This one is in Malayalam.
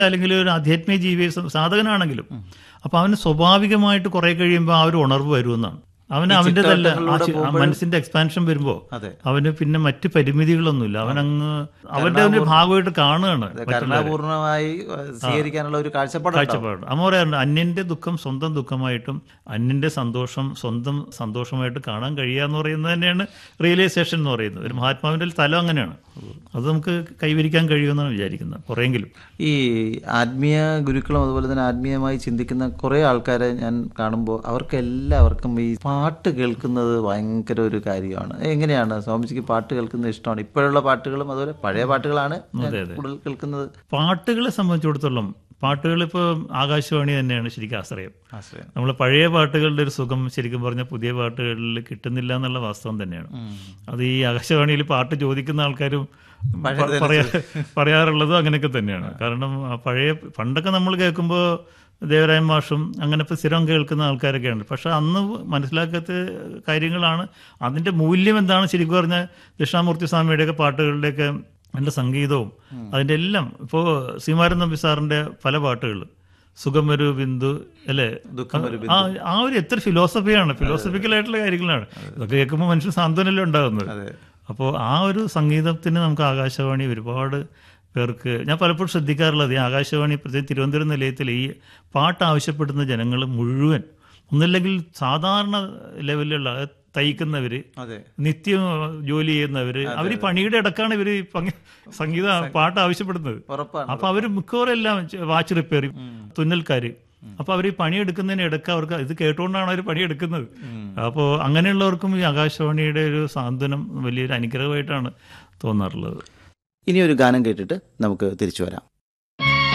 അല്ലെങ്കിൽ ഒരു ആധ്യാത്മിക ജീവി സാധകനാണെങ്കിലും അപ്പൊ അവന് സ്വാഭാവികമായിട്ട് കുറെ കഴിയുമ്പോൾ ആ ഒരു ഉണർവ് വരുമെന്നാണ്. അവന് അവൻ്റെതല്ല മനസ്സിന്റെ എക്സ്പാൻഷൻ വരുമ്പോ അവന് പിന്നെ മറ്റ് പരിമിതികളൊന്നുമില്ല. അവനങ്ങ് അവന്റെ ഒരു ഭാഗമായിട്ട് കാണുകയാണ്. പൂർണ്ണമായി സ്വീകരിക്കാനുള്ള ഒരു കാഴ്ചപ്പാട്. അമ്മ പറയാറുണ്ട്, അന്യന്റെ ദുഃഖം സ്വന്തം ദുഃഖമായിട്ടും അന്യന്റെ സന്തോഷം സ്വന്തം സന്തോഷമായിട്ട് കാണാൻ കഴിയുക എന്ന് പറയുന്നത് തന്നെയാണ് റിയലൈസേഷൻ എന്ന് പറയുന്നത്. ഒരു മഹാത്മാവിന്റെ തലം അങ്ങനെയാണ്. അത് നമുക്ക് കൈവരിക്കാൻ കഴിയുമെന്നാണ് വിചാരിക്കുന്നത് കുറെയെങ്കിലും. ഈ ആത്മീയ ഗുരുക്കളും അതുപോലെ തന്നെ ആത്മീയമായി ചിന്തിക്കുന്ന കുറെ ആൾക്കാരെ ഞാൻ കാണുമ്പോൾ അവർക്കെല്ലാവർക്കും ഈ പാട്ട് കേൾക്കുന്നത് ഭയങ്കര ഒരു കാര്യമാണ്. എങ്ങനെയാണ് സ്വാമിജിക്ക് പാട്ട് കേൾക്കുന്നത് ഇഷ്ടമാണ്? ഇപ്പോഴുള്ള പാട്ടുകളും അതുപോലെ പഴയ പാട്ടുകളാണ് കൂടുതൽ കേൾക്കുന്നത്. പാട്ടുകളെ സംബന്ധിച്ചിടത്തോളം പാട്ടുകൾ ഇപ്പോൾ ആകാശവാണി തന്നെയാണ് ശരിക്കും ആശ്രയം. നമ്മൾ പഴയ പാട്ടുകളുടെ ഒരു സുഖം ശരിക്കും പറഞ്ഞാൽ പുതിയ പാട്ടുകളിൽ കിട്ടുന്നില്ല എന്നുള്ള വാസ്തവം തന്നെയാണ്. അത് ഈ ആകാശവാണിയിൽ പാട്ട് ചോദിക്കുന്ന ആൾക്കാരും പറയാറുള്ളതും അങ്ങനെയൊക്കെ തന്നെയാണ്. കാരണം പണ്ടൊക്കെ നമ്മൾ കേൾക്കുമ്പോൾ ദേവരായ മാഷും അങ്ങനെ ഇപ്പോൾ സ്ഥിരം കേൾക്കുന്ന ആൾക്കാരൊക്കെയാണ്. പക്ഷെ അന്ന് മനസ്സിലാക്കാത്ത കാര്യങ്ങളാണ്. അതിൻ്റെ മൂല്യം എന്താണ് ശരിക്കും പറഞ്ഞാൽ ദക്ഷിണാമൂർത്തി സ്വാമിയുടെയൊക്കെ പാട്ടുകളുടെയൊക്കെ അതിൻ്റെ സംഗീതവും അതിൻ്റെ എല്ലാം. ഇപ്പോൾ ശ്രീമാരൻ നമ്പി സാറിൻ്റെ പല പാട്ടുകൾ, സുഖം ഒരു ബിന്ദു അല്ലേ, ആ ഒരു എത്ര ഫിലോസഫിക്കലായിട്ടുള്ള കാര്യങ്ങളാണ്. ഇതൊക്കെ കേൾക്കുമ്പോൾ മനുഷ്യൻ സാന്ത്വനല്ലേ ഉണ്ടാകുന്നത്. അപ്പോൾ ആ ഒരു സംഗീതത്തിന് നമുക്ക് ആകാശവാണി ഒരുപാട് പേർക്ക്, ഞാൻ പലപ്പോഴും ശ്രദ്ധിക്കാറുള്ളത്, ഈ ആകാശവാണി പ്രത്യേകിച്ച് തിരുവനന്തപുരം നിലയത്തിൽ ഈ പാട്ട് ആവശ്യപ്പെടുന്ന ജനങ്ങൾ മുഴുവൻ ഒന്നില്ലെങ്കിൽ സാധാരണ ലെവലിലുള്ള തയ്ക്കുന്നവര്, നിത്യം ജോലി ചെയ്യുന്നവര്, അവർ പണിയുടെ ഇടക്കാണ് ഇവര് സംഗീത പാട്ട് ആവശ്യപ്പെടുന്നത്. അപ്പൊ അവര് മിക്കവാറും എല്ലാം വാച്ച് റിപ്പയർ, തുന്നൽക്കാര്, അപ്പൊ അവർ പണിയെടുക്കുന്നതിന് ഇടയ്ക്ക് അവർക്ക് ഇത് കേട്ടുകൊണ്ടാണ് അവർ പണിയെടുക്കുന്നത്. അപ്പോൾ അങ്ങനെയുള്ളവർക്കും ഈ ആകാശവാണിയുടെ ഒരു സാന്ത്വനം വലിയൊരു അനുഗ്രഹമായിട്ടാണ് തോന്നാറുള്ളത്. ഇനിയൊരു ഗാനം കേട്ടിട്ട് നമുക്ക് തിരിച്ചു വരാം.